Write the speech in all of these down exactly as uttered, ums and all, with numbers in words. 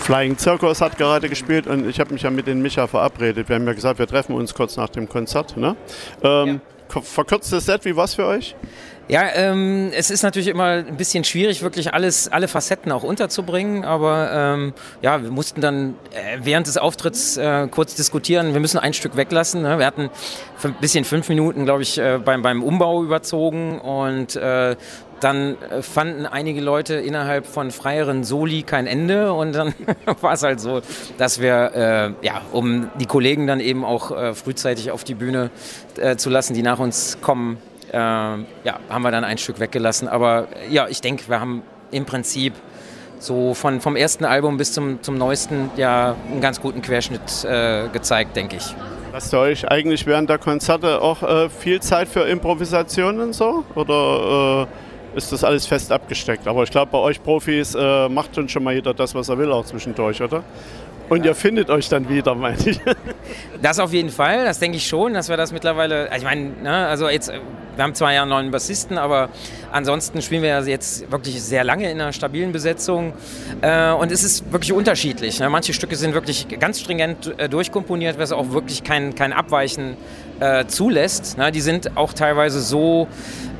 Flying Circus hat gerade gespielt und ich habe mich ja mit den Micha verabredet. Wir haben ja gesagt, wir treffen uns kurz nach dem Konzert. Ne? Ähm, ja. Verkürztes Set, wie war's für euch? Ja, ähm, es ist natürlich immer ein bisschen schwierig, wirklich alles, alle Facetten auch unterzubringen, aber ähm, ja, wir mussten dann äh, während des Auftritts äh, kurz diskutieren, wir müssen ein Stück weglassen. Ne? Wir hatten ein bisschen fünf Minuten, glaube ich, äh, beim, beim Umbau überzogen und äh, dann äh, fanden einige Leute innerhalb von freieren Soli kein Ende und dann war es halt so, dass wir, äh, ja, um die Kollegen dann eben auch äh, frühzeitig auf die Bühne äh, zu lassen, die nach uns kommen, Äh, ja, haben wir dann ein Stück weggelassen. Aber ja, ich denke, wir haben im Prinzip so von, vom ersten Album bis zum, zum neuesten ja einen ganz guten Querschnitt äh, gezeigt, denke ich. Hast du euch eigentlich während der Konzerte auch äh, viel Zeit für Improvisationen so? Oder äh, ist das alles fest abgesteckt? Aber ich glaube, bei euch Profis äh, macht schon schon mal jeder das, was er will, auch zwischendurch, oder? Und ihr findet euch dann wieder, meine ich. Das auf jeden Fall, das denke ich schon, dass wir das mittlerweile, ich meine, ne, also jetzt, wir haben zwar ja einen neuen Bassisten, aber ansonsten spielen wir ja jetzt wirklich sehr lange in einer stabilen Besetzung äh, und es ist wirklich unterschiedlich. Ne? Manche Stücke sind wirklich ganz stringent äh, durchkomponiert, was auch wirklich kein, kein Abweichen äh, zulässt. Ne? Die sind auch teilweise so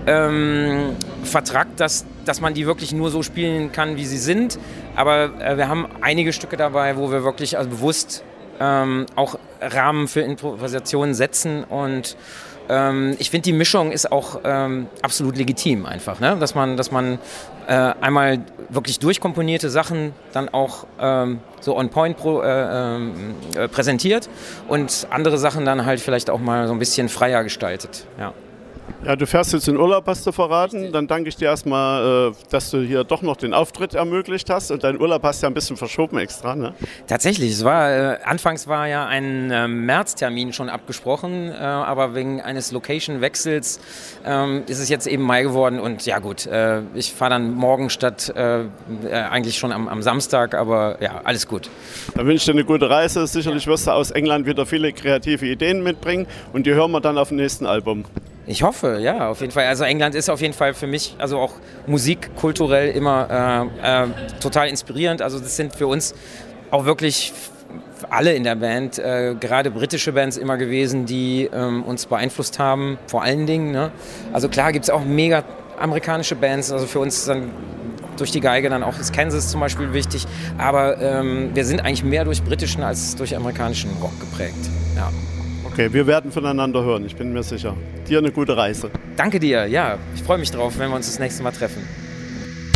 ähm, vertrackt, dass, dass man die wirklich nur so spielen kann, wie sie sind. Aber äh, wir haben einige Stücke dabei, wo wir wirklich also bewusst ähm, auch Rahmen für Improvisationen setzen und ähm, ich finde, die Mischung ist auch ähm, absolut legitim einfach, ne? dass man, dass man äh, einmal wirklich durchkomponierte Sachen dann auch ähm, so on point pro, äh, äh, präsentiert und andere Sachen dann halt vielleicht auch mal so ein bisschen freier gestaltet. Ja. Ja, du fährst jetzt in Urlaub, hast du verraten. Dann danke ich dir erstmal, dass du hier doch noch den Auftritt ermöglicht hast. Und deinen Urlaub hast du ja ein bisschen verschoben extra, ne? Tatsächlich, es war, äh, anfangs war ja ein äh, Märztermin schon abgesprochen, äh, aber wegen eines Location-Wechsels äh, ist es jetzt eben Mai geworden. Und ja gut, äh, ich fahre dann morgen statt äh, äh, eigentlich schon am, am Samstag, aber ja, alles gut. Dann wünsche ich dir eine gute Reise. Sicherlich wirst du aus England wieder viele kreative Ideen mitbringen und die hören wir dann auf dem nächsten Album. Ich hoffe, ja, auf jeden Fall. Also England ist auf jeden Fall für mich, also auch musikkulturell immer äh, äh, total inspirierend. Also das sind für uns auch wirklich alle in der Band, äh, gerade britische Bands immer gewesen, die ähm, uns beeinflusst haben, vor allen Dingen. Ne? Also klar gibt es auch mega amerikanische Bands, also für uns dann durch die Geige dann auch ist Kansas zum Beispiel wichtig. Aber ähm, wir sind eigentlich mehr durch britischen als durch amerikanischen Rock geprägt. Ja. Okay, wir werden voneinander hören, ich bin mir sicher. Dir eine gute Reise. Danke dir, ja. Ich freue mich drauf, wenn wir uns das nächste Mal treffen.